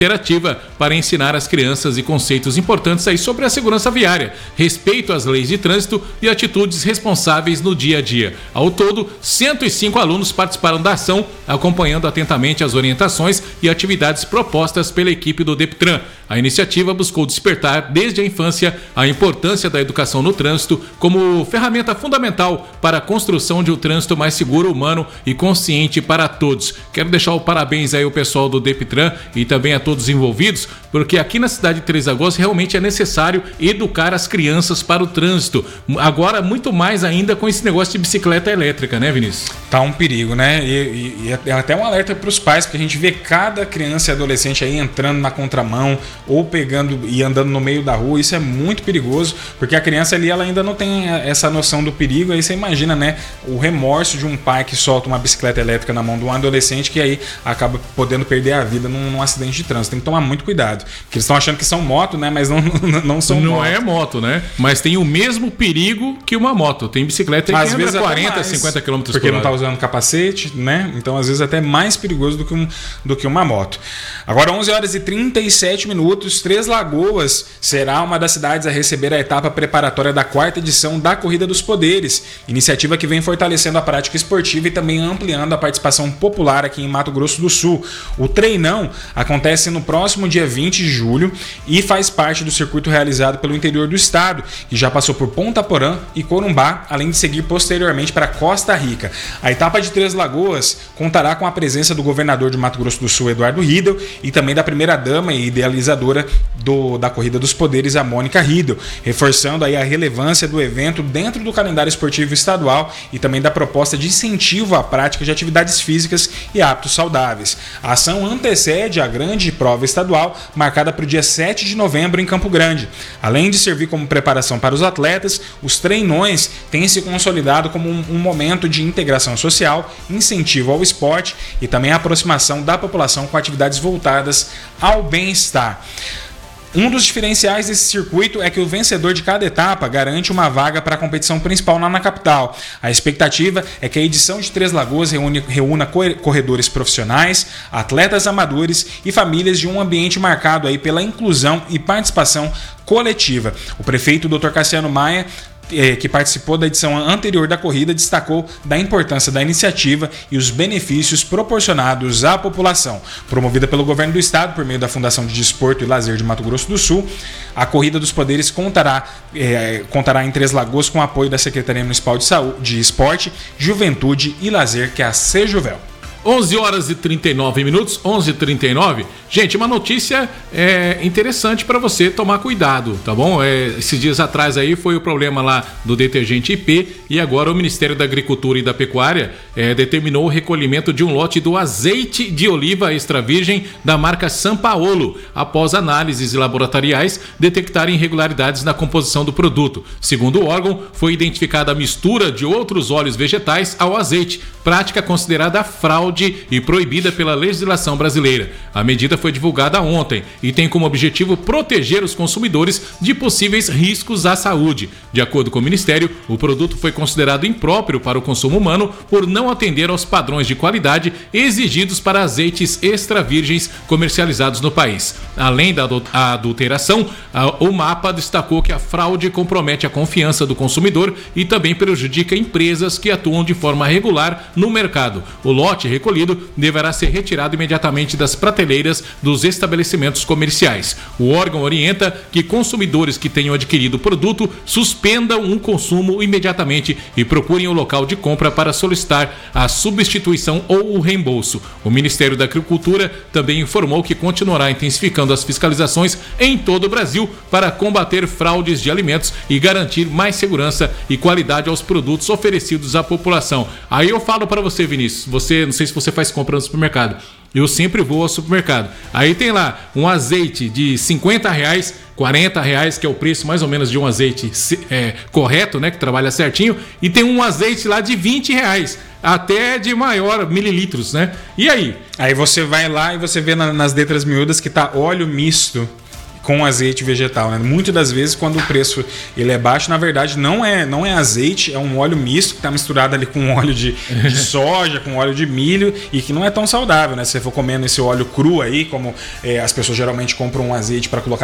interativa para ensinar as crianças e conceitos importantes aí sobre a segurança viária, respeito às leis de trânsito e atitudes responsáveis no dia a dia. Ao todo, 105 alunos participaram da ação, acompanhando atentamente as orientações e atividades propostas pela equipe do DEPTRAN. A iniciativa buscou despertar desde a infância a importância da educação no trânsito como ferramenta fundamental para a construção de um trânsito mais seguro, humano e consciente para todos. Quero deixar o parabéns aí ao pessoal do DEPTRAN e também a todos os envolvidos, porque aqui na cidade de Três Lagoas realmente é necessário educar as crianças para o trânsito. Agora, muito mais ainda com esse negócio de bicicleta elétrica, né, Vinícius? Tá um perigo, né? E é até um alerta para os pais, porque a gente vê cada criança e adolescente aí entrando na contramão ou pegando e andando no meio da rua. Isso é muito perigoso, porque a criança ali ela ainda não tem essa noção do perigo. Aí você imagina, né, o remorso de um pai que solta uma bicicleta elétrica na mão de um adolescente que aí acaba podendo perder a vida num acidente de trânsito. Tem que tomar muito cuidado, porque eles estão achando que são moto, né, mas não são moto. Não é moto, né? Mas tem o mesmo perigo que uma moto. Tem bicicleta aí que anda 40, 50 km por hora. Porque não está usando capacete, né? Então, às vezes, até mais perigoso do que uma moto. Agora, 11h37, Três Lagoas será uma das cidades a receber a etapa preparatória da 4ª edição da Corrida dos Poderes, iniciativa que vem fortalecendo a prática esportiva e também ampliando a participação popular aqui em Mato Grosso do Sul. O treinão acontece no próximo dia 20 de julho e faz parte do circuito realizado pelo interior do estado, que já passou por Ponta Porã e Corumbá, além de seguir posteriormente para Costa Rica. A etapa de Três Lagoas contará com a presença do governador de Mato Grosso do Sul, Eduardo Riedel, e também da primeira-dama e idealizadora da Corrida dos Poderes, a Mônica Riedel, reforçando aí a relevância do evento dentro do calendário esportivo estadual e também da proposta de incentivo à prática de atividades físicas e hábitos saudáveis. A ação antecede a grande prova estadual, marcada para o dia 7 de novembro em Campo Grande. Além de servir como preparação para os atletas, os treinões têm se consolidado como um momento de integração social, incentivo ao esporte e também a aproximação da população com atividades voltadas ao bem-estar. Um dos diferenciais desse circuito é que o vencedor de cada etapa garante uma vaga para a competição principal na capital. A expectativa é que a edição de Três Lagoas reúna corredores profissionais, atletas amadores e famílias de um ambiente marcado aí pela inclusão e participação coletiva. O prefeito Dr. Cassiano Maia, que participou da edição anterior da corrida, destacou da importância da iniciativa e os benefícios proporcionados à população. Promovida pelo governo do estado por meio da Fundação de Desporto e Lazer de Mato Grosso do Sul, a Corrida dos Poderes contará em Três Lagoas com o apoio da Secretaria Municipal de Esporte, Juventude e Lazer, que é a Sejuvel. 11h39, 11h39. Gente, uma notícia interessante para você tomar cuidado, tá bom? Esses dias atrás aí foi o problema lá do detergente IP e agora o Ministério da Agricultura e da Pecuária determinou o recolhimento de um lote do azeite de oliva extra virgem da marca São Paulo, após análises laboratoriais detectarem irregularidades na composição do produto. Segundo o órgão, foi identificada a mistura de outros óleos vegetais ao azeite, prática considerada fraude e proibida pela legislação brasileira. A medida foi divulgada ontem e tem como objetivo proteger os consumidores de possíveis riscos à saúde. De acordo com o Ministério, o produto foi considerado impróprio para o consumo humano por não atender aos padrões de qualidade exigidos para azeites extra virgens comercializados no país. Além da adulteração, o MAPA destacou que a fraude compromete a confiança do consumidor e também prejudica empresas que atuam de forma regular no mercado. O lote recolhido deverá ser retirado imediatamente das prateleiras dos estabelecimentos comerciais. O órgão orienta que consumidores que tenham adquirido o produto suspendam o consumo imediatamente e procurem o local de compra para solicitar a substituição ou o reembolso. O Ministério da Agricultura também informou que continuará intensificando as fiscalizações em todo o Brasil para combater fraudes de alimentos e garantir mais segurança e qualidade aos produtos oferecidos à população. Aí eu falo para você, Vinícius, não sei se você faz compra no supermercado. Eu sempre vou ao supermercado. Aí tem lá um azeite de R$50, R$40, que é o preço mais ou menos de um azeite correto, né? Que trabalha certinho. E tem um azeite lá de R$20, até de maior mililitros, né? E aí? Aí você vai lá e você vê nas letras miúdas que tá óleo misto. com azeite vegetal, né? Muitas das vezes, quando o preço ele é baixo, na verdade não é azeite, é um óleo misto que está misturado ali com óleo de soja, com óleo de milho, e que não é tão saudável, né? Se você for comendo esse óleo cru aí, como as pessoas geralmente compram um azeite para colocar